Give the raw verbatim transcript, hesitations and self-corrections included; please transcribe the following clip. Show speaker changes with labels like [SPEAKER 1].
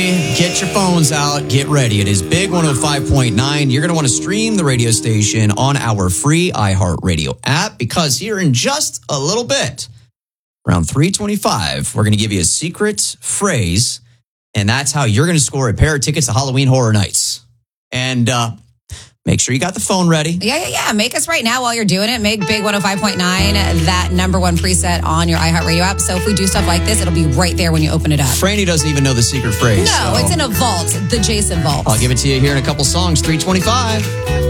[SPEAKER 1] Get your phones out. Get ready. It is Big one oh five point nine. You're going to want to stream the radio station on our free iHeartRadio app because here in just a little bit, around three twenty-five, we're going to give you a secret phrase, and that's how you're going to score a pair of tickets to Halloween Horror Nights. And uh, make sure you got the phone ready.
[SPEAKER 2] Yeah, yeah, yeah. Make us right now while you're doing it. Make Big one oh five point nine that number one preset on your iHeartRadio app. So if we do stuff like this, it'll be right there when you open it up.
[SPEAKER 1] Franny doesn't even know the secret phrase.
[SPEAKER 2] No,
[SPEAKER 1] so
[SPEAKER 2] it's in a vault, the Jason vault.
[SPEAKER 1] I'll give it to you here in a couple songs, three twenty-five.